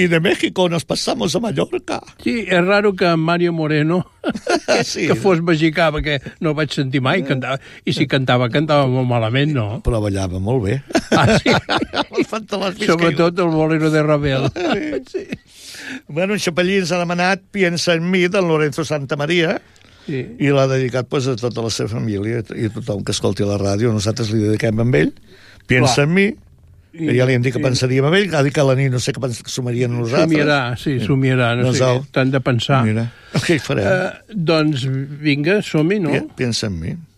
y de México nos pasamos a Mallorca. Sí, és raro que Mario Moreno, Sí. que fos mexicà, perquè no el vaig sentir mai, cantava, i si cantava molt malament, no? Però ballava molt bé. Ah, sí? Els fantasmes Sobretot el bolero de Ravel. Sí. Bueno, en Chapellí ens ha demanat Piensa en mi, del Lorenzo Santamaría, Sí. i l'ha dedicat pues, a tota la seva família i a tothom que escolti la ràdio. Nosaltres li dediquem amb ell Piensa en mi, que ja li hem dit que pensaríem amb ell, ha dit que la nit no sé què somiarien nosaltres. Somiarà, no sé què, t'han de pensar. Mira, què hi farem? Doncs vinga, som-hi, no? Piensa en mi.